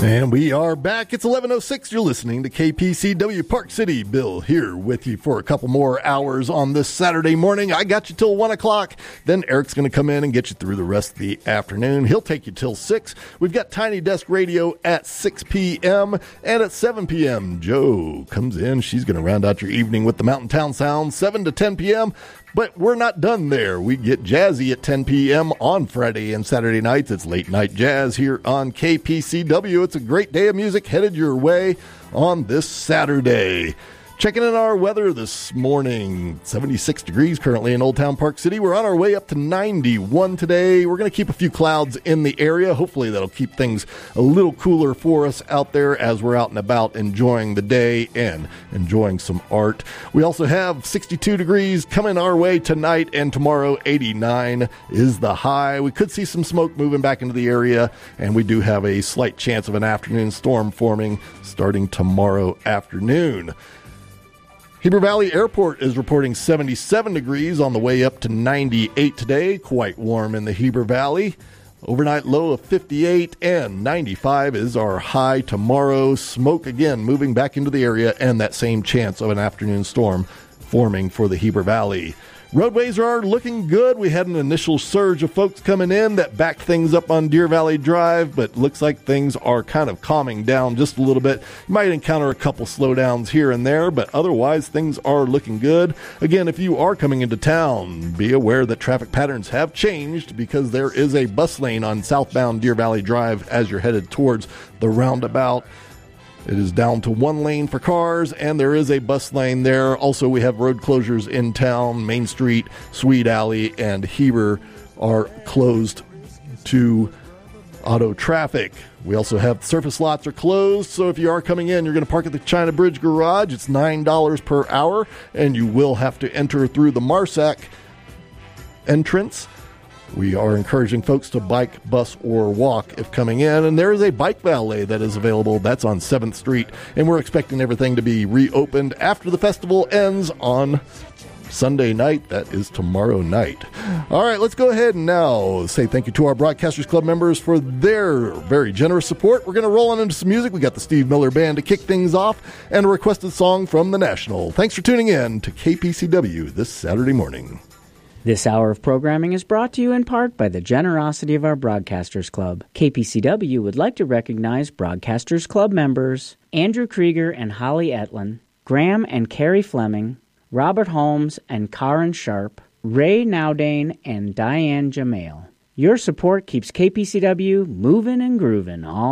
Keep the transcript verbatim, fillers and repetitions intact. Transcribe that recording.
And we are back. It's eleven oh six. You're listening to K P C W Park City. Bill here with you for a couple more hours on this Saturday morning. I got you till one o'clock. Then Eric's going to come in and get you through the rest of the afternoon. He'll take you till six. We've got Tiny Desk Radio at six p.m. And at seven p.m., Joe comes in. She's going to round out your evening with the Mountain Town Sound, seven to ten p.m., But we're not done there. We get jazzy at ten p.m. on Friday and Saturday nights. It's late night jazz here on K P C W. It's a great day of music headed your way on this Saturday. Checking in our weather this morning, seventy-six degrees currently in Old Town Park City. We're on our way up to ninety-one today. We're going to keep a few clouds in the area. Hopefully that'll keep things a little cooler for us out there as we're out and about enjoying the day and enjoying some art. We also have sixty-two degrees coming our way tonight, and tomorrow eighty-nine is the high. We could see some smoke moving back into the area, and we do have a slight chance of an afternoon storm forming starting tomorrow afternoon. Heber Valley Airport is reporting seventy-seven degrees on the way up to ninety-eight today. Quite warm in the Heber Valley. Overnight low of fifty-eight and ninety-five is our high tomorrow. Smoke again moving back into the area and that same chance of an afternoon storm forming for the Heber Valley. Roadways are looking good. We had an initial surge of folks coming in that backed things up on Deer Valley Drive, but looks like things are kind of calming down just a little bit. You might encounter a couple slowdowns here and there, but otherwise things are looking good. Again, if you are coming into town, be aware that traffic patterns have changed because there is a bus lane on southbound Deer Valley Drive as you're headed towards the roundabout. It is down to one lane for cars, and there is a bus lane there. Also, we have road closures in town. Main Street, Swede Alley, and Heber are closed to auto traffic. We also have surface lots are closed, so if you are coming in, you're going to park at the China Bridge Garage. It's nine dollars per hour, and you will have to enter through the Marsac entrance. We are encouraging folks to bike, bus, or walk if coming in. And there is a bike valet that is available. That's on seventh Street. And we're expecting everything to be reopened after the festival ends on Sunday night. That is tomorrow night. All right, let's go ahead and now say thank you to our Broadcasters Club members for their very generous support. We're going to roll on into some music. We got the Steve Miller Band to kick things off and a requested song from The National. Thanks for tuning in to K P C W this Saturday morning. This hour of programming is brought to you in part by the generosity of our Broadcasters Club. K P C W would like to recognize Broadcasters Club members Andrew Krieger and Holly Etlin, Graham and Carrie Fleming, Robert Holmes and Karen Sharp, Ray Nowdane and Diane Jamail. Your support keeps K P C W moving and grooving all